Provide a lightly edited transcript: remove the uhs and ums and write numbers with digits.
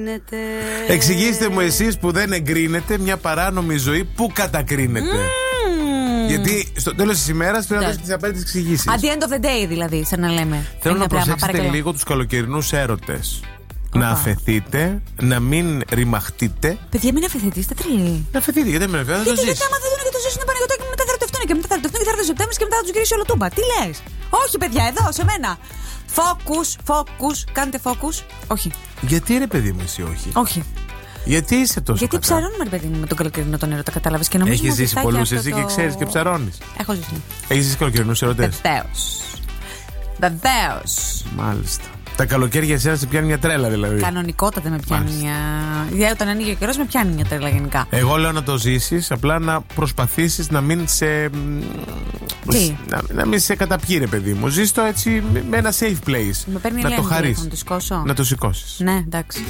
Εξηγήστε μου εσείς που δεν εγκρίνετε μια παράνομη ζωή που κατακρίνετε. Γιατί στο τέλος της ημέρας πρέπει να δώσετε τις απαραίτητες εξηγήσεις. At the end of the day, δηλαδή, σαν να λέμε. Θέλω να προσέξετε λίγο τους καλοκαιρινούς έρωτες. Να αφαιθείτε, να μην ρημαχτείτε. Παιδιά, μην αφαιθείτε, είστε τρελοί. Να αφαιθείτε, γιατί δεν με βέβαια, δεν το ζεις. Γιατί άμα δεν δουν και το ζήσουν Παναγιώτακι, μετά θα ρωτευτούν και μετά θα ρωτευτούν και θα ρωτευτούν και μετά θα τους γυρίσει όλο τούμπα. Τι λες? Όχι, παιδιά, εδώ, σε μένα. Focus, κάντε focus. Όχι. Γιατί ρε παιδί μου, εσύ όχι? Όχι. Γιατί είσαι τόσο? Γιατί ψαρώνουμε, ρε παιδί μου, με τον καλοκαιρινό τον έρωτα, κατάλαβες? Και νομίζω έχεις ζήσει πολλούς εσύ και ξέρεις και ψαρώνεις. Έχω ζήσει. Έχεις ζήσει καλοκαιρινούς ερωτές? Βεβαίως. Μάλιστα. Τα καλοκαίρια εσένα σε πιάνει μια τρέλα δηλαδή? Κανονικότατα με πιάνει μια. Δηλαδή όταν ανοίγει ο καιρός με πιάνει μια τρέλα γενικά. Εγώ λέω να το ζήσεις, απλά να προσπαθήσεις να μην σε. Τι? Να μην σε καταπιεί, ρε παιδί μου. Ζεις το έτσι με ένα safe place. Με παίρνει να το χαρείς. Να το σηκώσω. Να το σηκώσεις. Ναι, εντάξει.